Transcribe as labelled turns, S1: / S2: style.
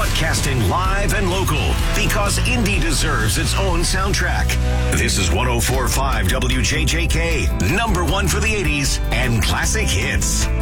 S1: Broadcasting live and local because indie deserves its own soundtrack. This is 104.5 WJJK, number one for the 80s and classic hits.